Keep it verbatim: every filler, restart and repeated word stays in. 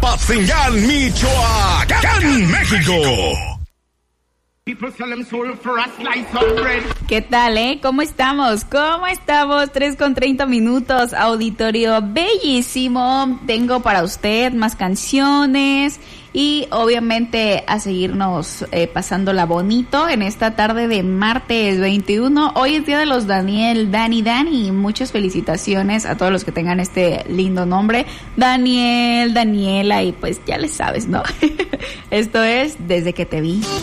Apatzingán, Michoacán, México. ¿Qué tal, eh? ¿Cómo estamos? ¿Cómo estamos? tres con treinta minutos, auditorio bellísimo. Tengo para usted más canciones y obviamente a seguirnos eh, pasándola bonito en esta tarde de martes veintiuno. Hoy es día de los Daniel, Dani, Dani. Muchas felicitaciones a todos los que tengan este lindo nombre. Daniel, Daniela y pues ya les sabes, ¿no? Esto es Desde que te vi.